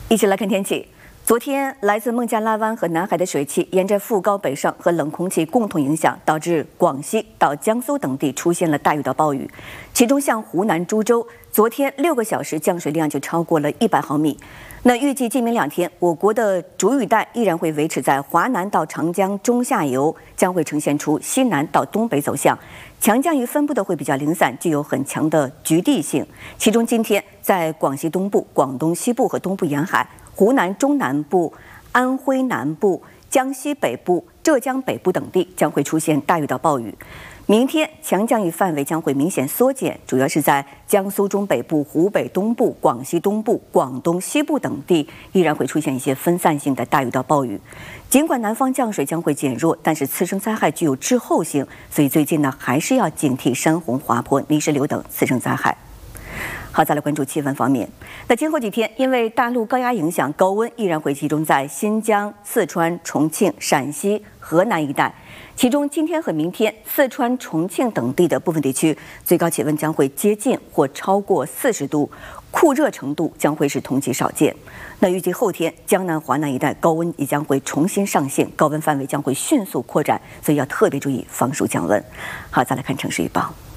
一起来看天气。昨天，来自孟加拉湾和南海的水汽沿着副高北上和冷空气共同影响，导致广西到江苏等地出现了大雨到暴雨。其中，像湖南株洲，昨天6个小时降水量就超过了100毫米。那预计今明2天，我国的主雨带依然会维持在华南到长江中下游，将会呈现出西南到东北走向。强降雨分布的会比较零散，具有很强的局地性。其中，今天在广西东部、广东西部和东部沿海、湖南中南部、安徽南部、江西北部、浙江北部等地将会出现大雨到暴雨。明天强降雨范围将会明显缩减，主要是在江苏中北部、湖北东部、广西东部、广东西部等地依然会出现一些分散性的大雨到暴雨。尽管南方降水将会减弱，但是次生灾害具有滞后性，所以最近呢还是要警惕山洪、滑坡、泥石流等次生灾害。好，再来关注气温方面。那今后几天，因为大陆高压影响，高温依然会集中在新疆、四川、重庆、陕西、河南一带。其中，今天和明天，四川、重庆等地的部分地区最高气温将会接近或超过40度，酷热程度将会是同期少见。那预计后天，江南、华南一带高温也将会重新上线，高温范围将会迅速扩展，所以要特别注意防暑降温。好，再来看城市预报。